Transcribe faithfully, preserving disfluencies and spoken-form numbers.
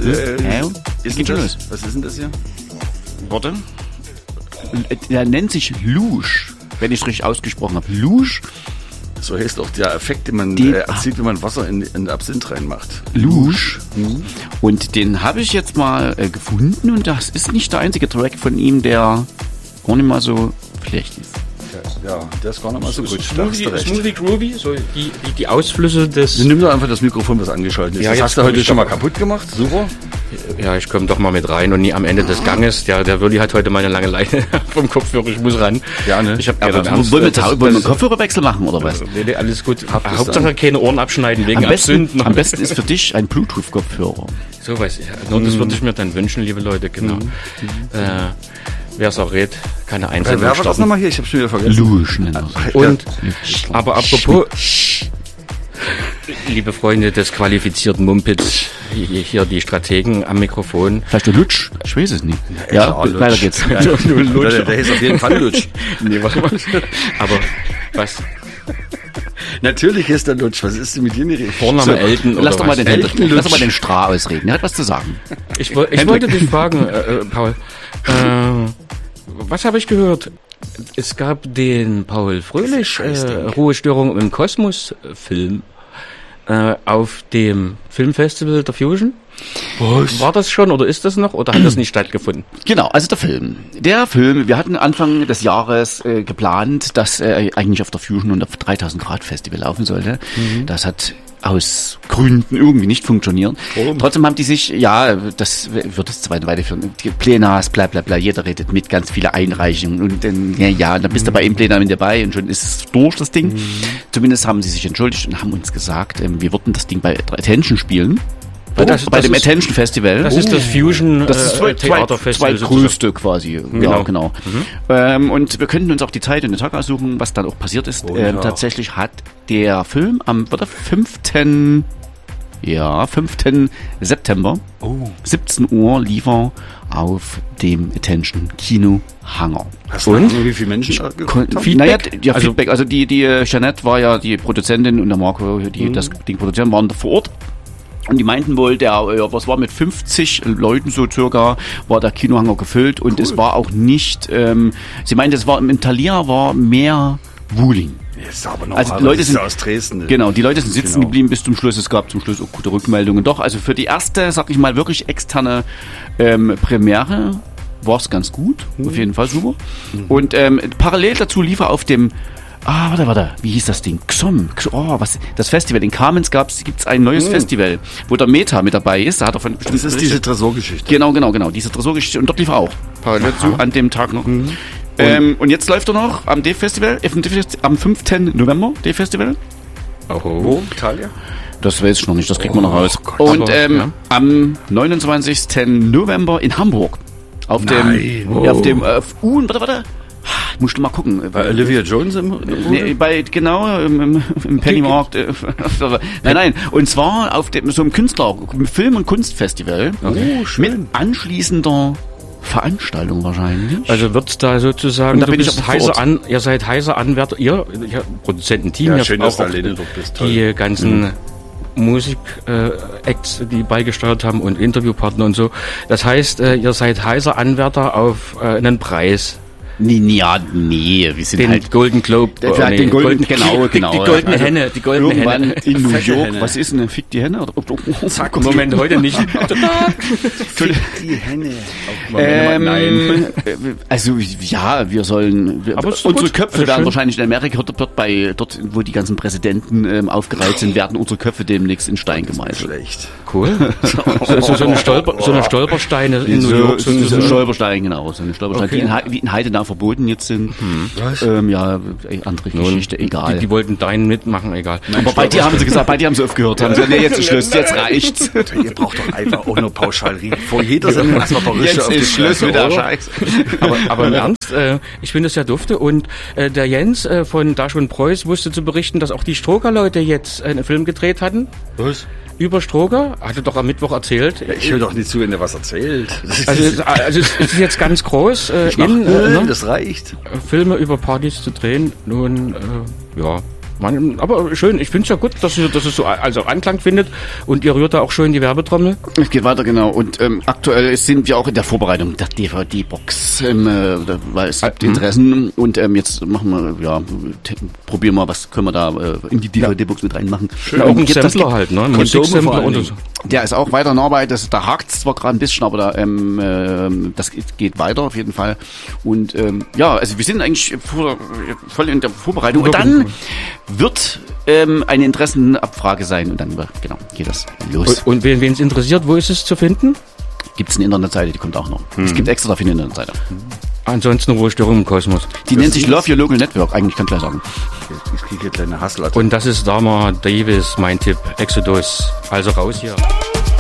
äh, ja, ist geht denn schon das? los. Was ist denn das hier? Warte. Der nennt sich Luge, wenn ich es richtig ausgesprochen habe. Luge. So heißt auch der Effekt, den man Den- äh, erzielt, wenn man Wasser in, in Absinth reinmacht. Luge. Mhm. Und den habe ich jetzt mal äh, gefunden und das ist nicht der einzige Track von ihm, der gar nicht mal so schlecht ist. Ja, der ist gar nicht mal so gut. Da hast du Smoothie, recht. Smoothie Groovy, so die, die, die Ausflüsse des... Nimm doch einfach das Mikrofon, was angeschaltet ist. Ja, das jetzt hast du komm heute ich schon doch- mal kaputt gemacht. Super. Ja, ich komme doch mal mit rein und nie am Ende des Ganges. Der, der Willi hat heute meine lange Leine vom Kopfhörer, ich muss ran. Ja, ne? Ich hab Aber ja, wollen wir, wollen wir einen Kopfhörerwechsel machen oder was? Nee, nee, alles gut. das Hauptsache keine Ohren abschneiden wegen Am besten, Absünden. am besten ist für dich ein Bluetooth-Kopfhörer. So weiß ich. Nur das würde ich mir dann wünschen, liebe Leute, genau. Äh, Wer es auch rät, keine Wer Einsendung war das starten. nochmal hier? Ich hab's schon wieder vergessen. Luge nennt er sich. Und, aber apropos, liebe Freunde des qualifizierten Mumpitz, hier die Strategen am Mikrofon. Vielleicht der Lutsch? Ich weiß es nicht. Ja, klar, Lutsch. weiter geht's. Ja, der, der ist auf jeden Fall Lutsch. Nee, warte mal. Aber was? Natürlich ist der Lutsch. Was ist denn mit dir nicht? Vorname Elton oder Lass doch mal was? den, Elton Lass Lutsch. doch mal den Stra ausreden. Er hat was zu sagen. Ich, woll- ich wollte dich fragen, äh, äh, Paul. Äh, was habe ich gehört? Es gab den Paul Fröhlich äh, Ruhestörung im Kosmos äh, Film äh, auf dem Filmfestival der Fusion. Was? War das schon oder ist das noch oder hat das nicht stattgefunden? Genau, also der Film. Der Film, wir hatten Anfang des Jahres äh, geplant, dass er eigentlich auf der Fusion und auf dreitausend Grad Festival laufen sollte. Das hat aus Gründen irgendwie nicht funktioniert. Warum? Trotzdem haben die sich, ja, das wird das zweite weiterführen. Die Plenas, bla bla bla, jeder redet mit, ganz viele Einreichungen und dann, ja, ja, dann bist du bei einem Plenar mit dabei und schon ist es durch, das Ding. Zumindest haben sie sich entschuldigt und haben uns gesagt, ähm, wir würden das Ding bei Attention spielen. Bei, das- bei das dem ist- Attention Festival. Das ist das Fusion Das ist äh, zwei, zwei, Theaterfestival. zwei größte quasi. Ja, Genau. genau. Ähm, und wir könnten uns auch die Zeit und den Tag aussuchen, was dann auch passiert ist. Oh, ähm, ja. Tatsächlich hat der Film am warte, fünften Ja, fünften September, Oh. siebzehn Uhr lief er auf dem Attention Kino Hangar. Hast du Ahnung, wie viele Menschen da geguckt haben? Feedback? Naja, d- ja, Also- Feedback. Also die, die äh, Jeanette war ja die Produzentin und der Marco, die das Ding produzieren, waren da vor Ort. Und die meinten wohl, der, ja, was war mit fünfzig Leuten so circa, war der Kinohangar gefüllt und es war auch nicht, ähm, sie meinte, es war im Thalia war mehr Wuling. Ist aber noch Also mal, die Leute das ist sind- ja aus Dresden. Genau, die Leute sind sitzen Genau. geblieben bis zum Schluss. Es gab zum Schluss auch gute Rückmeldungen. Doch, also für die erste, sag ich mal, wirklich externe ähm, Premiere war es ganz gut. Auf jeden Fall super. Und ähm, parallel dazu lief er auf dem Ah, warte, warte, wie hieß das Ding? Xom. X- Oh, was? Das Festival. In Kamenz gab's, gibt's ein neues Festival, wo der Meta mit dabei ist. Da hat er von Das ist diese Tresorgeschichte. Genau, genau, genau. Diese Tresorgeschichte. Und dort lief er auch. Parallel zu, an dem Tag noch. Ähm, und jetzt läuft er noch am D-Festival, am fünften November, D-Festival. Wo? Thalia? Das weiß ich noch nicht, das kriegt man noch raus. Gott. Und Aber, ähm, ja. am neunundzwanzigsten November in Hamburg. Auf Nein. dem, ja, auf dem, äh, U, warte, warte. Musst du mal gucken. Bei Olivia Jones im Nee, bei, genau, im, im, im Pennymarkt. äh, nein, nein. Und zwar auf dem, so einem Künstler, Film- und Kunstfestival. Oh, schön. Mit anschließender Veranstaltung wahrscheinlich. Also wird's da sozusagen, Und da du bin ich bist aber vor heißer Ort. an, ihr seid heißer Anwärter, ihr, ihr Produzententeam, Ja, ihr schön, habt dass du auch alleine dort bist. Toll. die ganzen Musik-Acts, die beigesteuert haben und Interviewpartner und so. Das heißt, äh, ihr seid heißer Anwärter auf äh, einen Preis. Nee, nee, ja, nee, wir sind Den halt Golden Globe. Der, oh, der, nee, den Golden, Gold- genau, die, genau. Die, die goldene Also Henne, die goldene irgendwann Henne. in New Fette York, Henne. was ist denn, fick die Henne? Oder, Zack, Moment, heute nicht. Die Henne. Ähm, Nein. äh, also ja, wir sollen. Wir, Aber ist doch unsere gut. Köpfe Also werden schön. wahrscheinlich in Amerika dort, dort bei dort, wo die ganzen Präsidenten ähm, aufgereiht sind, werden unsere Köpfe demnächst in Stein gemeißelt. Schlecht. Cool. So, so, so, eine Stolper, so eine Stolpersteine in New So, York. so, so sozusagen. Stolperstein, genau, so eine Stolperstein, Okay. die, in, Hei- die in Heidenau verboten jetzt sind. Was? Ähm, ja, äh, andere Geschichte, egal. Die, die wollten deinen mitmachen, egal. Aber bei dir haben sie gesagt, bei dir haben sie aufgehört, haben sie, nee, jetzt ist Schluss, jetzt reicht's. Ihr braucht doch einfach auch nur pauschal reden. Vor jeder Sendung erstmal ein paar Rüsche Jetzt auf die ist Schluss Fresse, mit der oder? Scheiße. Aber, aber im Ernst, äh, ich finde es ja dufte. Und äh, der Jens äh, von Da schon Preuß wusste zu berichten, dass auch die Stroker-Leute jetzt einen Film gedreht hatten. Was? Über Stroker. Hatte doch am Mittwoch erzählt. Ich höre doch nicht zu, wenn der was erzählt. Das ist, Also, es- also es ist jetzt ganz groß, äh, mach in, äh, Öl, ne, das reicht. Filme über Partys zu drehen. Nun, äh, ja, Man, aber schön, ich finde es ja gut, dass, ihr, dass es so also Anklang findet und ihr rührt da auch schön die Werbetrommel. Es geht weiter, genau. Und ähm, aktuell sind wir auch in der Vorbereitung der D V D-Box, ähm, äh, weil es gibt Interessen und ähm, jetzt machen wir, ja, t- probieren wir, was können wir da äh, in die D V D-Box mit reinmachen. Schön, ja, auch ein Sampler halt, ne? Ein Musiksampler und so. Der ist auch weiter in Arbeit, das, da hakt es zwar gerade ein bisschen, aber da, ähm, äh, das geht, geht weiter auf jeden Fall. Und ähm, ja, also wir sind eigentlich vor, voll in der Vorbereitung. Und dann wird ähm, eine Interessenabfrage sein und dann genau geht das los. Und, und wen es interessiert, wo ist es zu finden? Gibt es eine Internetseite, die kommt auch noch. Hm. Es gibt extra dafür eine Internetseite. Ansonsten Ruhestörung im Kosmos. Die das nennt sich Love Your Local Network, eigentlich kann ich gleich sagen. Ich kriege jetzt eine Hassel. Und das ist Dama Davis, mein Tipp, Exodus. Also raus hier.